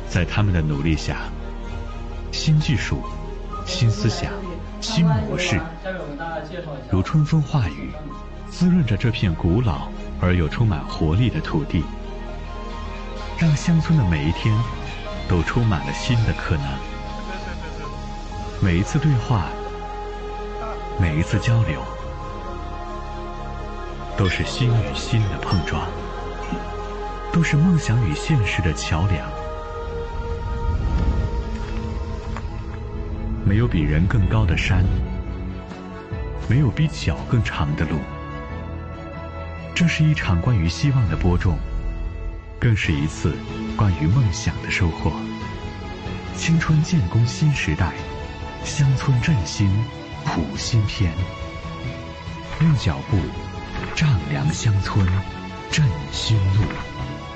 在他们的努力下，新技术、新思想、新模式，如春风化雨，滋润着这片古老而又充满活力的土地，让乡村的每一天都充满了新的可能。每一次对话，每一次交流，都是心与心的碰撞，都是梦想与现实的桥梁。没有比人更高的山，没有比脚更长的路。这是一场关于希望的播种，更是一次关于梦想的收获。青春建功新时代，乡村振兴谱新篇。用脚步丈量乡村振兴路。